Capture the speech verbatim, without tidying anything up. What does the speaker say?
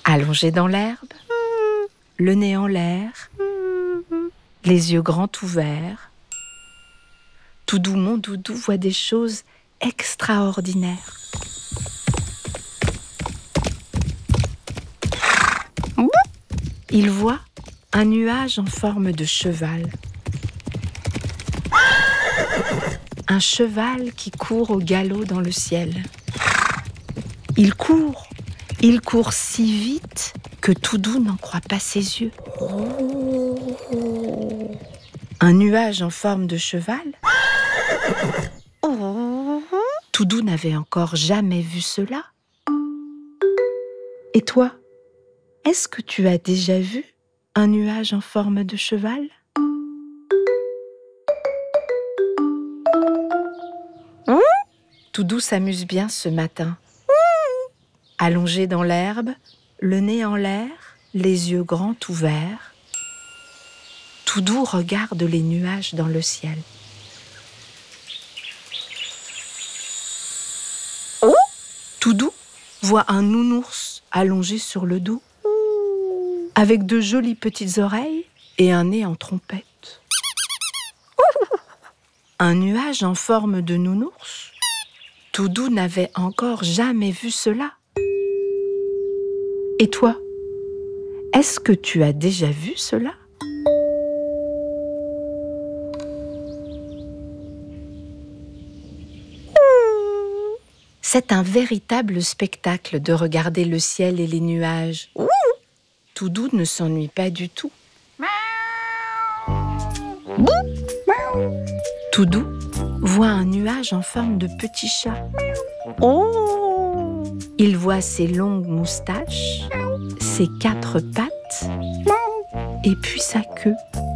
Allongé dans l'herbe, le nez en l'air, les yeux grands ouverts, Toudou, mon doudou, voit des choses extraordinaires. Il voit un nuage en forme de cheval. Un cheval qui court au galop dans le ciel. Il court, il court si vite que Toudou n'en croit pas ses yeux. Un nuage en forme de cheval? Toudou n'avait encore jamais vu cela. Et toi, est-ce que tu as déjà vu un nuage en forme de cheval? Toudou s'amuse bien ce matin. Allongé dans l'herbe, le nez en l'air, les yeux grands ouverts, Toudou regarde les nuages dans le ciel. Toudou voit un nounours allongé sur le dos, avec de jolies petites oreilles et un nez en trompette. Un nuage en forme de nounours? Toudou n'avait encore jamais vu cela. Et toi, est-ce que tu as déjà vu cela? C'est un véritable spectacle de regarder le ciel et les nuages. Toudou ne s'ennuie pas du tout. Toudou voit un nuage en forme de petit chat. Il voit ses longues moustaches, ses quatre pattes et puis sa queue.